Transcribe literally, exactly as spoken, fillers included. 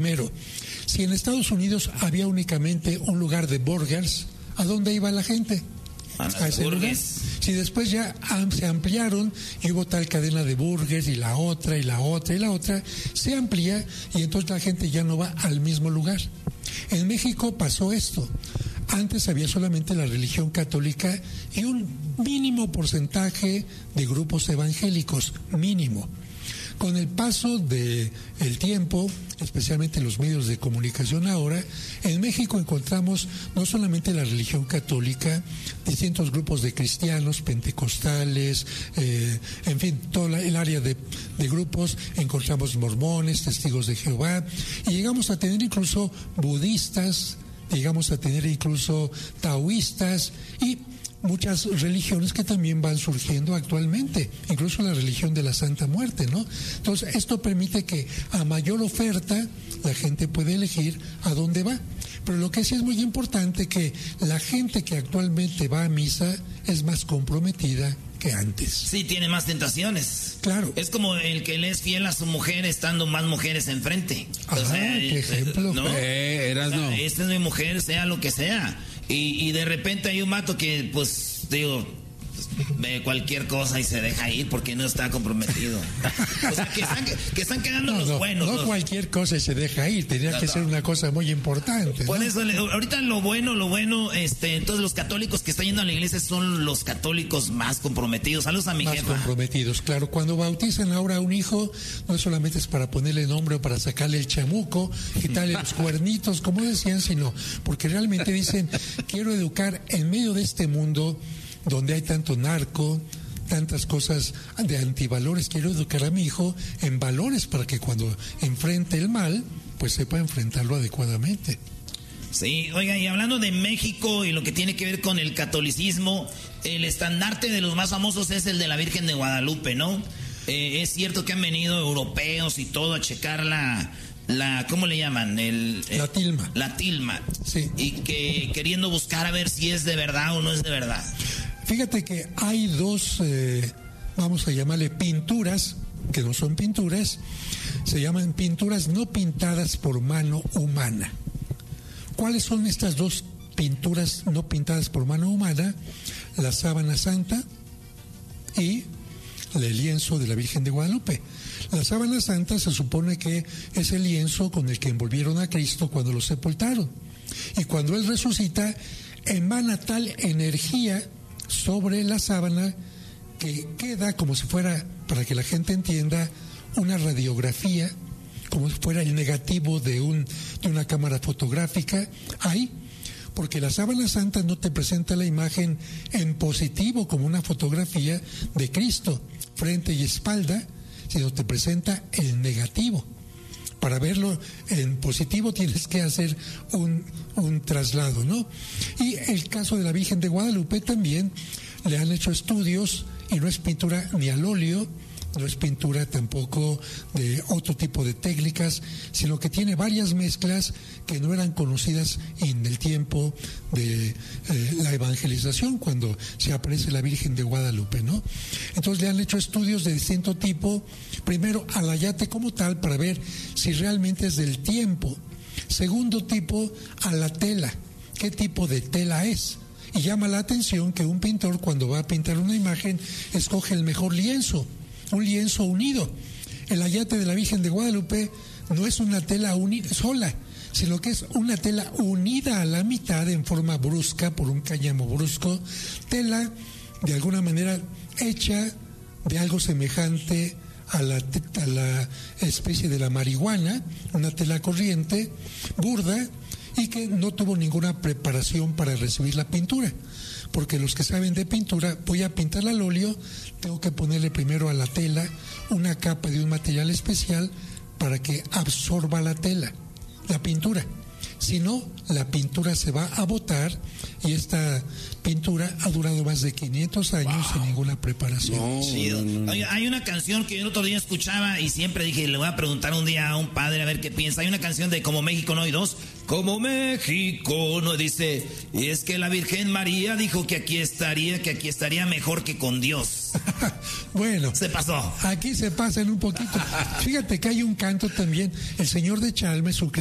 Primero, si en Estados Unidos había únicamente un lugar de burgers, ¿a dónde iba la gente? A, a ese lugar. Si después ya se ampliaron y hubo tal cadena de burgers y la otra y la otra y la otra, se amplía y entonces la gente ya no va al mismo lugar. En México pasó esto. Antes había solamente la religión católica y un mínimo porcentaje de grupos evangélicos, mínimo. Con el paso del tiempo, especialmente en los medios de comunicación ahora, en México encontramos no solamente la religión católica, distintos grupos de cristianos, pentecostales, eh, en fin, todo el área de, de grupos, encontramos mormones, testigos de Jehová, y llegamos a tener incluso budistas, llegamos a tener incluso taoístas y muchas religiones que también van surgiendo actualmente, incluso la religión de la Santa Muerte, ¿no? Entonces, esto permite que a mayor oferta la gente puede elegir a dónde va. Pero lo que sí es muy importante que la gente que actualmente va a misa es más comprometida que antes. Sí, tiene más tentaciones. Claro. Es como el que le es fiel a su mujer estando más mujeres enfrente. Ajá, o sea, qué ejemplo. ¿no? Eh, eras o sea, no. Esta es mi mujer, sea lo que sea. Y, y de repente hay un mato que, pues, digo, pues, ve cualquier cosa y se deja ir porque no está comprometido. O sea, que están, que están quedando no, los no, buenos. No los... cualquier cosa se deja ir, tendría no, que no. ser una cosa muy importante. Por ¿no? eso, ahorita lo bueno, lo bueno, este, entonces los católicos que están yendo a la iglesia son los católicos más comprometidos. Saludos a mi más jefa. comprometidos, claro. Cuando bautizan ahora a un hijo, no solamente es para ponerle nombre o para sacarle el chamuco, quitarle los cuernitos, como decían, sino porque realmente dicen, quiero educar en medio de este mundo donde hay tanto narco, tantas cosas de antivalores, quiero educar a mi hijo en valores para que cuando enfrente el mal, pues sepa enfrentarlo adecuadamente. Sí, oiga, y hablando de México y lo que tiene que ver con el catolicismo, el estandarte de los más famosos es el de la Virgen de Guadalupe, ¿no? Eh, es cierto que han venido europeos y todo a checar la... La, ¿cómo le llaman? El, el, la tilma. La tilma. Sí. Y que queriendo buscar a ver si es de verdad o no es de verdad. Fíjate que hay dos, eh, vamos a llamarle pinturas, que no son pinturas, se llaman pinturas no pintadas por mano humana. ¿Cuáles son estas dos pinturas no pintadas por mano humana? La sábana santa y el lienzo de la Virgen de Guadalupe. La sábana santa se supone que es el lienzo con el que envolvieron a Cristo cuando lo sepultaron. Y cuando Él resucita, emana tal energía sobre la sábana que queda como si fuera, para que la gente entienda, una radiografía, como si fuera el negativo de, un, de una cámara fotográfica ahí. Porque la sábana santa no te presenta la imagen en positivo como una fotografía de Cristo, frente y espalda, sino te presenta el negativo. Para verlo en positivo tienes que hacer un, un traslado, ¿no? Y el caso de la Virgen de Guadalupe también le han hecho estudios y no es pintura ni al óleo, no es pintura tampoco de otro tipo de técnicas, sino que tiene varias mezclas que no eran conocidas en el tiempo de eh, la evangelización, cuando se aparece la Virgen de Guadalupe, ¿no? Entonces le han hecho estudios de distinto tipo, primero al ayate como tal, para ver si realmente es del tiempo. Segundo tipo, a la tela, qué tipo de tela es. Y llama la atención que un pintor, cuando va a pintar una imagen, escoge el mejor lienzo, un lienzo unido. El ayate de la Virgen de Guadalupe no es una tela unida sola, sino que es una tela unida a la mitad en forma brusca por un cáñamo brusco, tela de alguna manera hecha de algo semejante a la, a la especie de la marihuana, una tela corriente, burda, y que no tuvo ninguna preparación para recibir la pintura. Porque los que saben de pintura, voy a pintarla al óleo, tengo que ponerle primero a la tela una capa de un material especial para que absorba la tela, la pintura. Si no, la pintura se va a botar y esta pintura ha durado más de quinientos años wow. sin ninguna preparación. No, sí. no, no. Oye, hay una canción que yo el otro día escuchaba y siempre dije, le voy a preguntar un día a un padre a ver qué piensa. Hay una canción de Como México no hay dos. Como México no, dice, y es que la Virgen María dijo que aquí estaría, que aquí estaría mejor que con Dios. Bueno, se pasó. Aquí se pasan un poquito. Fíjate que hay un canto también, el señor de Chalmes, su